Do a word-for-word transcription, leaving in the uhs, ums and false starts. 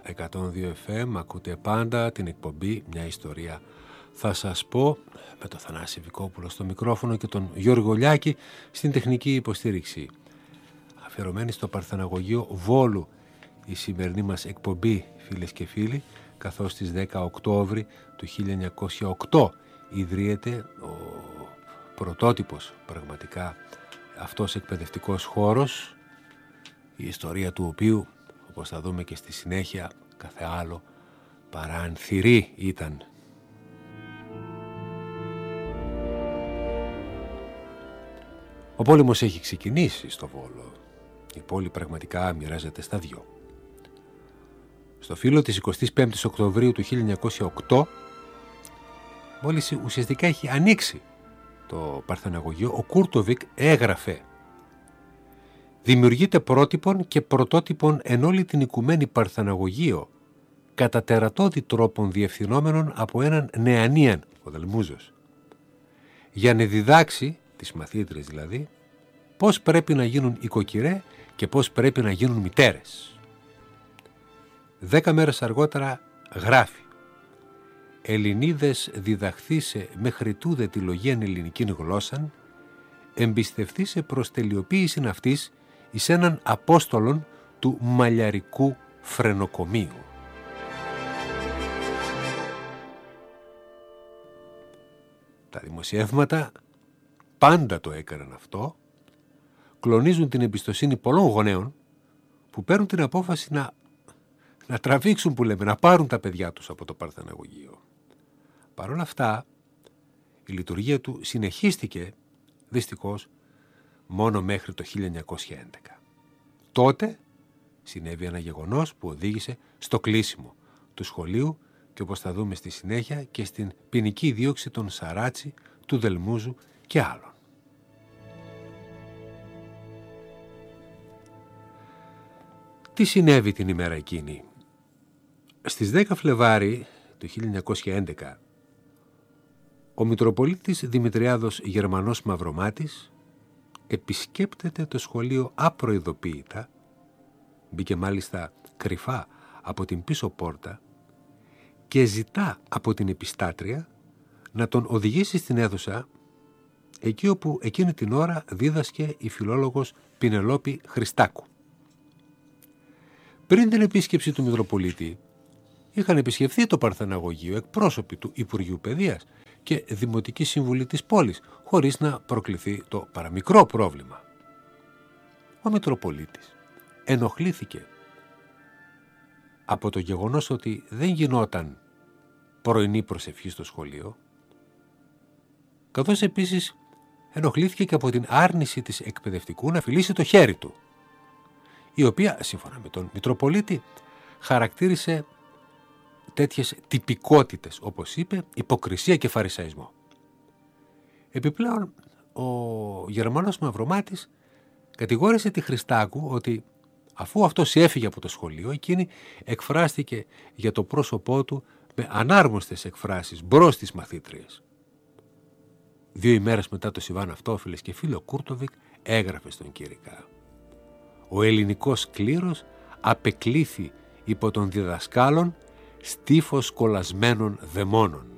εκατόν δύο εφ εμ, ακούτε πάντα την εκπομπή «Μια ιστορία θα σας πω», με τον Θανάση Βικόπουλο στο μικρόφωνο και τον Γιώργο Λιάκη στην τεχνική υποστήριξη. Αφιερωμένη στο Παρθεναγωγείο Βόλου η σημερινή μας εκπομπή, φίλες και φίλοι, καθώς στις δέκα Οκτώβρη του χίλια εννιακόσια οκτώ ιδρύεται ο πρωτότυπος πραγματικά αυτός εκπαιδευτικός χώρος, η ιστορία του οποίου, όπως θα δούμε και στη συνέχεια, κάθε άλλο παρά ανθυρή ήταν. Ο πόλεμος έχει ξεκινήσει στο Βόλο. Η πόλη πραγματικά μοιράζεται στα δυο. Στο φύλλο της εικοστής πέμπτης Οκτωβρίου του χίλια εννιακόσια οκτώ, μόλις ουσιαστικά έχει ανοίξει το Παρθεναγωγείο, ο Κούρτοβικ έγραφε: «Δημιουργείται πρότυπον και πρωτότυπον εν όλη την οικουμένη Παρθεναγωγείο, κατά τερατώδη τρόπων διευθυνόμενων από έναν νεανίαν», ο Δελμούζος, «για να διδάξει, τις μαθήτρες δηλαδή, πώς πρέπει να γίνουν οικοκυρέ και πώς πρέπει να γίνουν μητέρες». Δέκα μέρες αργότερα γράφει: «Ελληνίδες διδαχθήσε μέχρι τούδε τη λογίαν ελληνικήν γλώσσαν, εμπιστευτήσε προς τελειοποίησιν αυτής εις έναν απόστολον του μαλλιαρικού φρενοκομείου». Τα δημοσιεύματα πάντα το έκαναν αυτό, κλονίζουν την εμπιστοσύνη πολλών γονέων που παίρνουν την απόφαση να, να τραβήξουν, που λέμε, να πάρουν τα παιδιά τους από το Παρθεναγωγείο. Παρ' όλα αυτά, η λειτουργία του συνεχίστηκε, δυστυχώς, μόνο μέχρι το χίλια εννιακόσια έντεκα. Τότε συνέβη ένα γεγονός που οδήγησε στο κλείσιμο του σχολείου και, όπως θα δούμε στη συνέχεια, και στην ποινική δίωξη των Σαράτσι, του Δελμούζου και άλλων. Τι συνέβη την ημέρα εκείνη? Στις δέκα Φλεβάρι του χίλια εννιακόσια έντεκα, ο Μητροπολίτης Δημητριάδος Γερμανός Μαυρομάτης επισκέπτεται το σχολείο απροειδοποίητα, μπήκε μάλιστα κρυφά από την πίσω πόρτα και ζητά από την επιστάτρια να τον οδηγήσει στην αίθουσα, εκεί όπου εκείνη την ώρα δίδασκε η φιλόλογος Πινελόπη Χριστάκου. Πριν την επίσκεψη του Μητροπολίτη, είχαν επισκεφθεί το Παρθεναγωγείο εκπρόσωποι του Υπουργείου Παιδείας και Δημοτική Συμβουλή της πόλης, χωρίς να προκληθεί το παραμικρό πρόβλημα. Ο Μητροπολίτης ενοχλήθηκε από το γεγονός ότι δεν γινόταν πρωινή προσευχή στο σχολείο, καθώς επίσης ενοχλήθηκε και από την άρνηση της εκπαιδευτικού να φιλήσει το χέρι του, η οποία, σύμφωνα με τον Μητροπολίτη, χαρακτήρισε τέτοιες τυπικότητες, όπως είπε, υποκρισία και φαρισαϊσμό. Επιπλέον, ο Γερμανός Μαυρομάτης κατηγόρησε τη Χριστάκου ότι, αφού αυτός έφυγε από το σχολείο, εκείνη εκφράστηκε για το πρόσωπό του με ανάρμοστες εκφράσεις μπρος στις μαθήτριες. Δύο ημέρες μετά το συμβάν αυτό, φίλες και φίλοι, ο Κούρτοβικ έγραφε στον Κήρυκα: «Ο ελληνικός κλήρος απεκλήθη υπό των διδασκάλων στίφος κολλασμένων δαιμόνων».